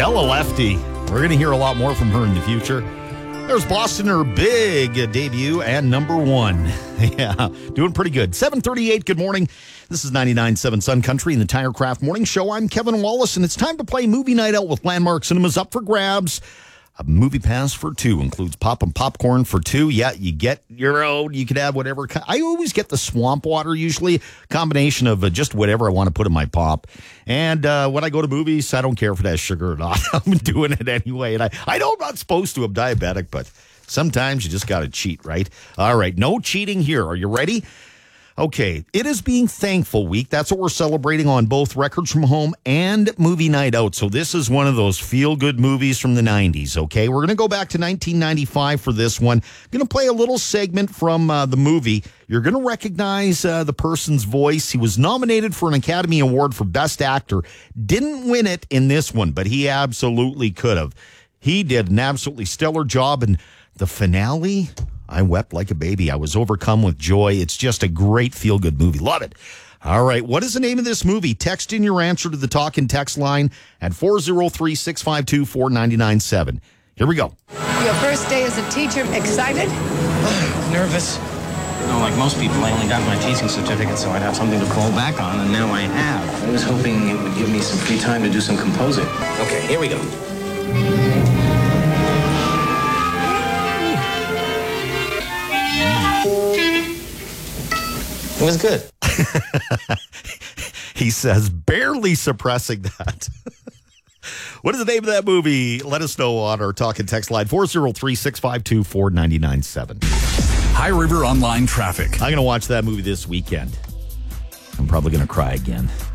Stella Lefty. We're going to hear a lot more from her in the future. There's Boston, her big debut and number one. Yeah, doing pretty good. 7:38, good morning. This is 99.7 Sun Country and the Tirecraft Morning Show. I'm Kevin Wallace, and it's time to play Movie Night Out with Landmark Cinemas up for grabs. A movie pass for two includes pop and popcorn for two. Yeah, you get your own. You can have whatever. I always get the swamp water, usually. Combination of just whatever I want to put in my pop. And when I go to movies, I don't care if it has sugar or not. I'm doing it anyway. And I know I'm not supposed to. I'm diabetic, but sometimes you just got to cheat, right? All right, no cheating here. Are you ready? Okay, it is Being Thankful Week. That's what we're celebrating on both Records from Home and Movie Night Out. So this is one of those feel-good movies from the 90s, okay? We're going to go back to 1995 for this one. I'm going to play a little segment from the movie. You're going to recognize the person's voice. He was nominated for an Academy Award for Best Actor. Didn't win it in this one, but he absolutely could have. He did an absolutely stellar job, and the finale, I wept like a baby. I was overcome with joy. It's just a great feel-good movie. Love it. All right, what is the name of this movie? Text in your answer to the talk and text line at 403-652-4997. Here we go. Your first day as a teacher, excited? Nervous. No, like most people, I only got my teaching certificate so I'd have something to fall back on, and now I have. I was hoping it would give me some free time to do some composing. Okay, here we go. It was good. He says, barely suppressing that. What is the name of that movie? Let us know on our talk and text line, 403-652-4997. High River Online Traffic. I'm going to watch that movie this weekend. I'm probably going to cry again.